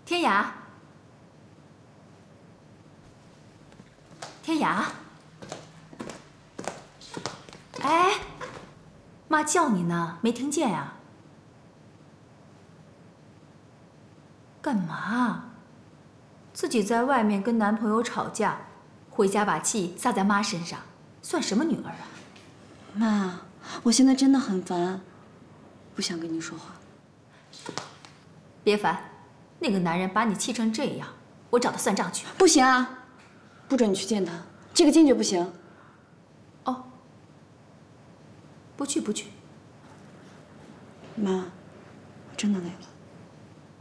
天涯，天涯，哎，妈叫你呢，没听见呀？干嘛？自己在外面跟男朋友吵架，回家把气撒在妈身上，算什么女儿啊？ 妈，我现在真的很烦，不想跟你说话。 别烦，那个男人把你气成这样，我找他算账去。 不行啊，不准你去见他，这个坚决不行。 哦，不去不去。 妈，我真的累了。